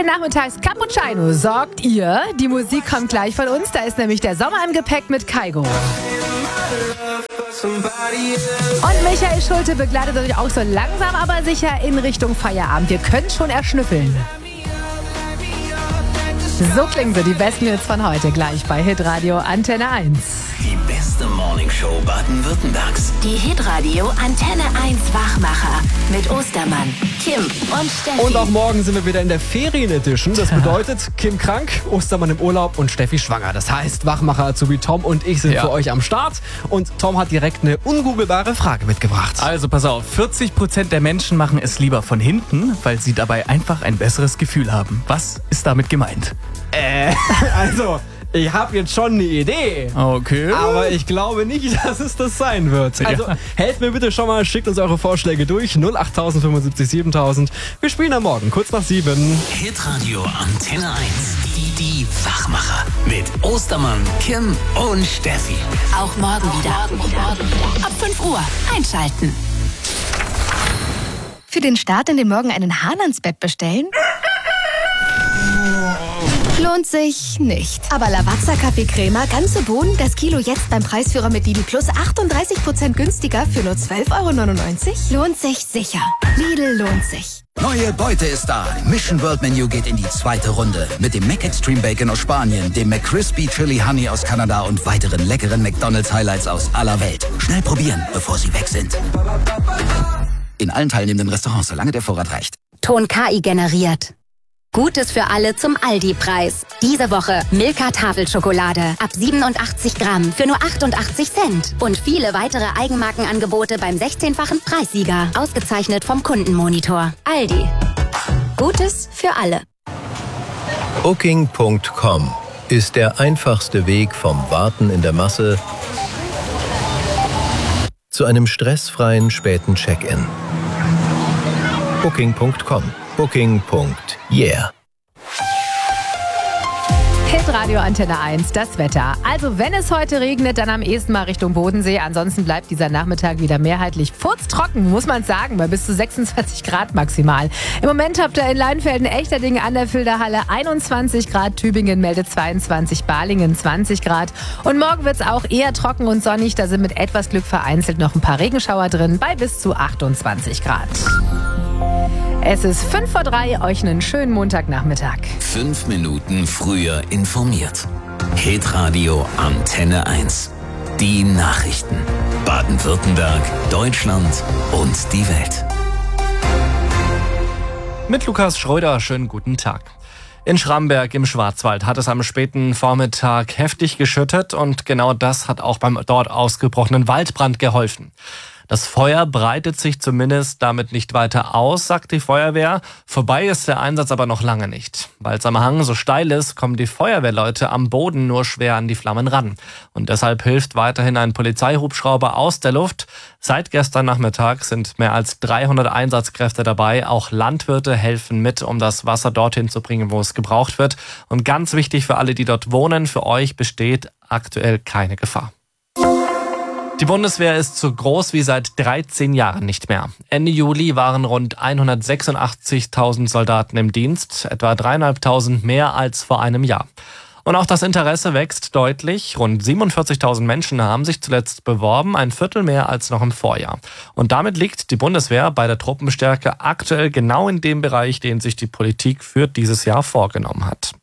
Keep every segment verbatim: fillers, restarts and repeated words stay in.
den Nachmittags-Cappuccino sorgt ihr. Die Musik kommt gleich von uns. Da ist nämlich der Sommer im Gepäck mit Kygo. Und Michael Schulte begleitet euch auch so langsam, aber sicher in Richtung Feierabend. Wir können schon erschnüffeln. So klingen sie, die besten Hits von heute, gleich bei Hitradio Antenne eins. Die beste Morningshow Baden-Württembergs. Die Hitradio Antenne eins Wachmacher mit Ostermann, Kim und Steffi. Und auch morgen sind wir wieder in der Ferien-Edition. Das bedeutet, Kim krank, Ostermann im Urlaub und Steffi schwanger. Das heißt, Wachmacher so wie Tom und ich sind ja. für euch am Start. Und Tom hat direkt eine ungoogelbare Frage mitgebracht. Also pass auf, vierzig Prozent der Menschen machen es lieber von hinten, weil sie dabei einfach ein besseres Gefühl haben. Was ist damit gemeint? Äh, also... Ich habe jetzt schon eine Idee. Okay. Aber ich glaube nicht, dass es das sein wird. Also ja. helft mir bitte schon mal, schickt uns eure Vorschläge durch. null acht fünfundsiebzig siebentausend. Wir spielen am Morgen, kurz nach sieben. Hitradio Antenne eins. Die, die Wachmacher. Mit Ostermann, Kim und Steffi. Auch morgen wieder. Ab fünf Uhr einschalten. Für den Start in den Morgen einen Hahn ans Bett bestellen? Lohnt sich nicht. Aber Lavazza Kaffeecrema, ganze Bohnen, das Kilo jetzt beim Preisführer mit Lidl Plus achtunddreißig Prozent günstiger für nur zwölf Euro neunundneunzig? Lohnt sich sicher. Lidl lohnt sich. Neue Beute ist da. Mission World Menu geht in die zweite Runde. Mit dem Mac Extreme Bacon aus Spanien, dem McCrispy Chili Honey aus Kanada und weiteren leckeren McDonald's Highlights aus aller Welt. Schnell probieren, bevor sie weg sind. In allen teilnehmenden Restaurants, solange der Vorrat reicht. Ton K I generiert. Gutes für alle zum Aldi-Preis. Diese Woche Milka Tafelschokolade ab siebenundachtzig Gramm für nur achtundachtzig Cent. Und viele weitere Eigenmarkenangebote beim sechzehnfachen Preissieger. Ausgezeichnet vom Kundenmonitor. Aldi. Gutes für alle. Booking Punkt com ist der einfachste Weg vom Warten in der Masse zu einem stressfreien späten Check-in. Booking Punkt com. Booking. Yeah. Hitradio Antenne eins, das Wetter. Also wenn es heute regnet, dann am ehesten mal Richtung Bodensee. Ansonsten bleibt dieser Nachmittag wieder mehrheitlich furztrocken, muss man sagen, bei bis zu sechsundzwanzig Grad maximal. Im Moment habt ihr in Leinfelden Echterding an der Filderhalle einundzwanzig Grad, Tübingen meldet zweiundzwanzig, Balingen zwanzig Grad. Und morgen wird es auch eher trocken und sonnig. Da sind mit etwas Glück vereinzelt noch ein paar Regenschauer drin, bei bis zu achtundzwanzig Grad. Es ist fünf vor drei, euch einen schönen Montagnachmittag. Fünf Minuten früher informiert. Hitradio Antenne eins. Die Nachrichten. Baden-Württemberg, Deutschland und die Welt. Mit Lukas Schröder, schönen guten Tag. In Schramberg im Schwarzwald hat es am späten Vormittag heftig geschüttet und genau das hat auch beim dort ausgebrochenen Waldbrand geholfen. Das Feuer breitet sich zumindest damit nicht weiter aus, sagt die Feuerwehr. Vorbei ist der Einsatz aber noch lange nicht. Weil es am Hang so steil ist, kommen die Feuerwehrleute am Boden nur schwer an die Flammen ran. Und deshalb hilft weiterhin ein Polizeihubschrauber aus der Luft. Seit gestern Nachmittag sind mehr als dreihundert Einsatzkräfte dabei. Auch Landwirte helfen mit, um das Wasser dorthin zu bringen, wo es gebraucht wird. Und ganz wichtig für alle, die dort wohnen, für euch besteht aktuell keine Gefahr. Die Bundeswehr ist so groß wie seit dreizehn Jahren nicht mehr. Ende Juli waren rund hundertsechsundachtzigtausend Soldaten im Dienst, etwa dreieinhalbtausend mehr als vor einem Jahr. Und auch das Interesse wächst deutlich. Rund siebenundvierzigtausend Menschen haben sich zuletzt beworben, ein Viertel mehr als noch im Vorjahr. Und damit liegt die Bundeswehr bei der Truppenstärke aktuell genau in dem Bereich, den sich die Politik für dieses Jahr vorgenommen hat.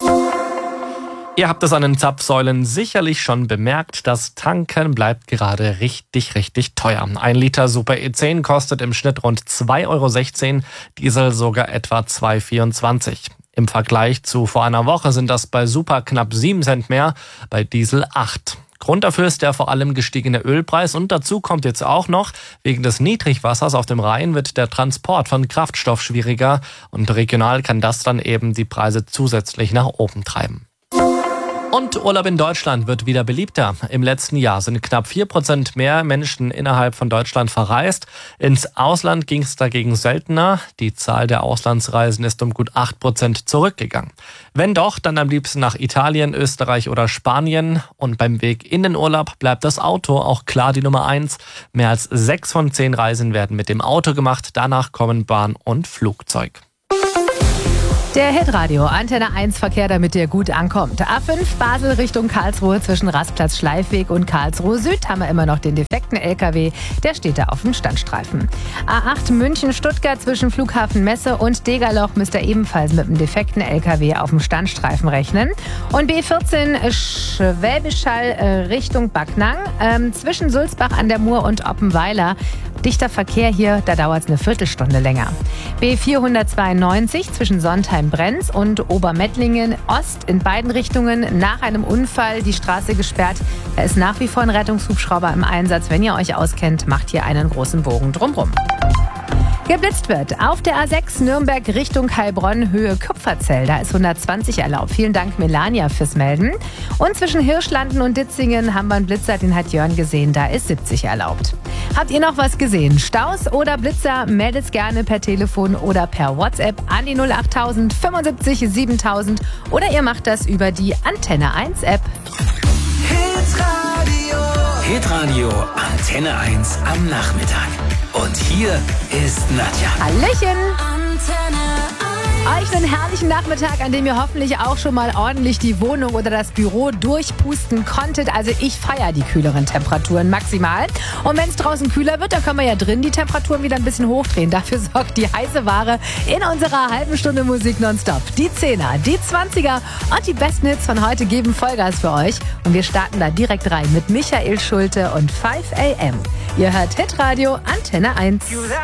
Ihr habt es an den Zapfsäulen sicherlich schon bemerkt, das Tanken bleibt gerade richtig, richtig teuer. Ein Liter Super E zehn kostet im Schnitt rund zwei Euro sechzehn, Diesel sogar etwa zwei Euro vierundzwanzig. Im Vergleich zu vor einer Woche sind das bei Super knapp sieben Cent mehr, bei Diesel acht. Grund dafür ist der vor allem gestiegene Ölpreis und dazu kommt jetzt auch noch, wegen des Niedrigwassers auf dem Rhein wird der Transport von Kraftstoff schwieriger und regional kann das dann eben die Preise zusätzlich nach oben treiben. Und Urlaub in Deutschland wird wieder beliebter. Im letzten Jahr sind knapp vier Prozent mehr Menschen innerhalb von Deutschland verreist. Ins Ausland ging es dagegen seltener. Die Zahl der Auslandsreisen ist um gut acht Prozent zurückgegangen. Wenn doch, dann am liebsten nach Italien, Österreich oder Spanien. Und beim Weg in den Urlaub bleibt das Auto auch klar die Nummer eins. Mehr als sechs von zehn Reisen werden mit dem Auto gemacht. Danach kommen Bahn und Flugzeug. Der Hitradio Antenne eins Verkehr, damit der gut ankommt. A fünf Basel Richtung Karlsruhe zwischen Rastplatz Schleifweg und Karlsruhe Süd haben wir immer noch den defekten L K W. Der steht da auf dem Standstreifen. A acht München Stuttgart zwischen Flughafen Messe und Degerloch müsst ihr ebenfalls mit dem defekten L K W auf dem Standstreifen rechnen. Und B vierzehn Schwäbisch Hall äh, Richtung Backnang ähm, zwischen Sulzbach an der Mur und Oppenweiler. Dichter Verkehr hier, da dauert es eine Viertelstunde länger. B vierhundertzweiundneunzig zwischen Sontheim-Brenz und Obermettlingen Ost in beiden Richtungen nach einem Unfall die Straße gesperrt. Da ist nach wie vor ein Rettungshubschrauber im Einsatz. Wenn ihr euch auskennt, macht hier einen großen Bogen drumrum. Geblitzt wird auf der A sechs Nürnberg Richtung Heilbronn Höhe Kupferzell. Da ist hundertzwanzig erlaubt. Vielen Dank Melania fürs Melden. Und zwischen Hirschlanden und Ditzingen haben wir einen Blitzer, den hat Jörn gesehen. Da ist siebzig erlaubt. Habt ihr noch was gesehen? Staus oder Blitzer? Meldet's gerne per Telefon oder per WhatsApp an die null achttausend fünfundsiebzig siebentausend oder ihr macht das über die Antenne eins App. Hitradio. Hitradio Antenne eins am Nachmittag. Und hier ist Nadja. Hallöchen. Euch einen herrlichen Nachmittag, an dem ihr hoffentlich auch schon mal ordentlich die Wohnung oder das Büro durchpusten konntet. Also ich feiere die kühleren Temperaturen maximal. Und wenn es draußen kühler wird, dann können wir ja drin die Temperaturen wieder ein bisschen hochdrehen. Dafür sorgt die heiße Ware in unserer halben Stunde Musik nonstop. Die Zehner, die Zwanziger und die besten Hits von heute geben Vollgas für euch. Und wir starten da direkt rein mit Michael Schulte und five a m. Ihr hört Hitradio Antenne eins.